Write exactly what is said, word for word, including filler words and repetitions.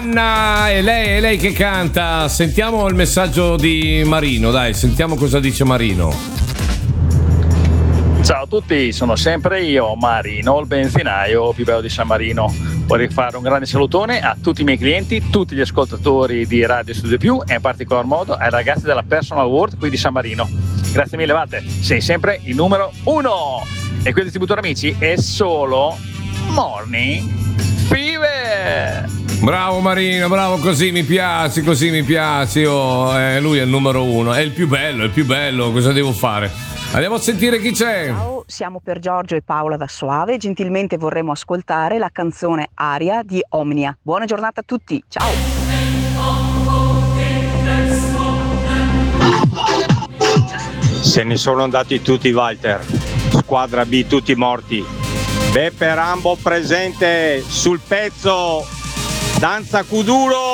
Anna, è lei, è lei che canta. Sentiamo il messaggio di Marino, dai, sentiamo cosa dice Marino. Ciao a tutti, sono sempre io, Marino, il benzinaio più bello di San Marino. Vorrei fare un grande salutone a tutti i miei clienti, tutti gli ascoltatori di Radio Studio Più e in particolar modo ai ragazzi della Personal World qui di San Marino. Grazie mille, Vate, sei sempre il numero uno. E qui distributore amici è solo Morning Fever. Bravo Marino, bravo, così mi piace, così mi piace. Oh, eh, lui è il numero uno, è il più bello, è il più bello, cosa devo fare? Andiamo a sentire chi c'è. Ciao, siamo per Giorgio e Paola da Soave. Gentilmente vorremmo ascoltare la canzone Aria di Omnia. Buona giornata a tutti, ciao. Se ne sono andati tutti, Walter. Squadra B tutti morti. Beppe Rambo presente sul pezzo. Danza Kuduro.